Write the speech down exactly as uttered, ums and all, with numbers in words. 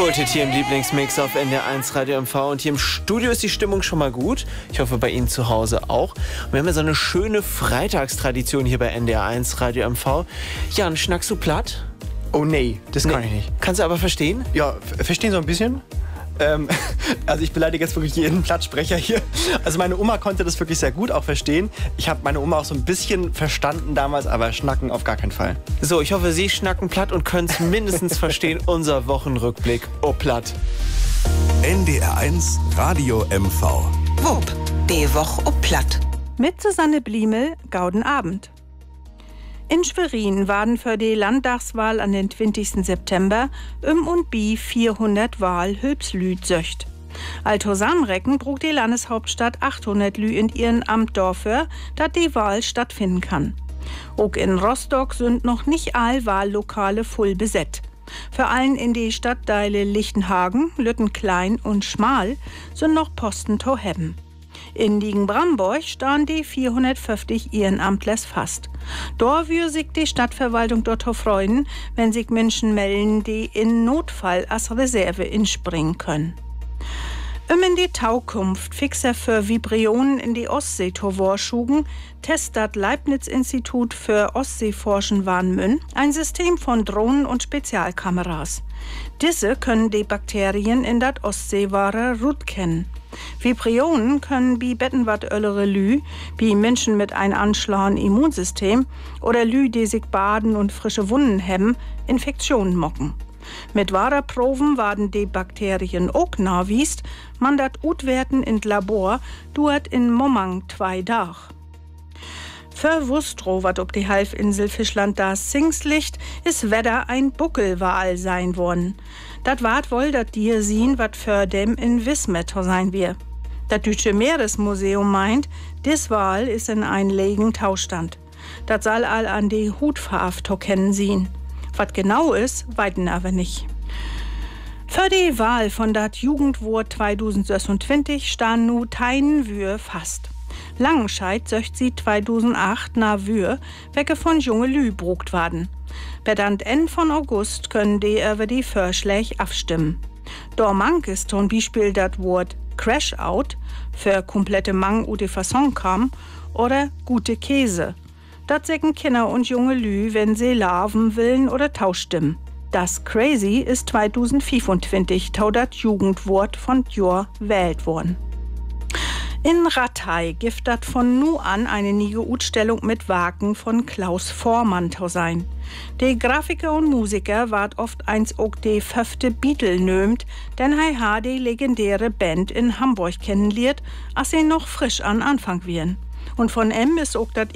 Kultet hier im Lieblingsmix auf N D R eins Radio M V. Und hier im Studio ist die Stimmung schon mal gut. Ich hoffe, bei Ihnen zu Hause auch. Und wir haben ja so eine schöne Freitagstradition hier bei N D R eins Radio M V. Jan, schnackst du platt? Oh nee, das kann nee. ich nicht. Kannst du aber verstehen? Ja, verstehen so ein bisschen. Ähm, also ich beleidige jetzt wirklich jeden Plattsprecher hier. Also meine Oma konnte das wirklich sehr gut auch verstehen. Ich habe meine Oma auch so ein bisschen verstanden damals, aber schnacken auf gar keinen Fall. So, ich hoffe, Sie schnacken platt und können es mindestens verstehen. Unser Wochenrückblick. Oh, platt. N D R eins Radio M V. Wupp, die Woche oh platt. Mit Susanne Bliemel, gauden Abend. In Schwerin waren für die Landtagswahl an den zwanzigsten September um und bi vierhundert Wahl Hülpslüd söcht. Althosamrecken brug die Landeshauptstadt achthundert Lü in ihren Amt dafür, dass die Wahl stattfinden kann. Auch in Rostock sind noch nicht all Wahllokale voll besetzt. Vor allem in die Stadtteile Lichtenhagen, Lüttenklein und Schmal sind noch Posten to hebben. In Liegen-Bramborg stehen die vierhundertfünfzig Ehrenamtlers fast. Dort würde sich die Stadtverwaltung dort freuen, wenn sich Menschen melden, die in Notfall als Reserve inspringen können. Um in die Taukunft Fixer für Vibrionen in die Ostsee zu vorschugen, testet Leibniz-Institut für Ostseeforschen Warnmünn ein System von Drohnen und Spezialkameras. Diese können die Bakterien in der Ostseeware Rut kennen. Vibrionen können wie Bettenwatt öllere Lü, wie Menschen mit einem anschlagen Immunsystem oder Lü, die sich baden und frische Wunden hemmen, Infektionen mocken. Mit Waderproben werden die Bakterien auch nachwiest, man dat utwerten in Labor, duert in Momang zwei Dach. Für Wustro, wat ob die Halbinsel Fischland da Sings liegt, ist Wedder ein Buckelwal sein worden. Dat wart wohl dat dir sehen, wat für dem in Wismetter sein wir. Dat Deutsche Meeresmuseum meint, dis Wal ist in ein legen Taustand. Dat soll all an die Hutfarbe kennen sehen. Wat genau ist, weiten aber nicht. Für die Wahl von dat Jugendwort zweitausendsechsundzwanzig stan nu teinen Wür fast. Langenscheid söcht sie zweitausendacht na Wür, wecke von junge Lü brugt werden. Bedant Ende von August können die über die Vorschläge abstimmen. Dormank ist zum Beispiel das Wort Crash Out für komplette Mang ute Fasson kam oder gute Käse. Das sägen Kinder und junge Lü, wenn sie larven willen oder tauschstimmen. Das Crazy ist zweitausendfünfundzwanzig tau das Jugendwort von Jor wählt worden. In Rattay gibt das von nu an eine nie Utstellung mit Wagen von Klaus Vormann tau sein. Die Grafiker und Musiker ward oft eins auch die fünfte Beatle nömt, denn hei ha die legendäre Band in Hamburg kennenlernt, als sie noch frisch an Anfang wären. Und von em ist auch das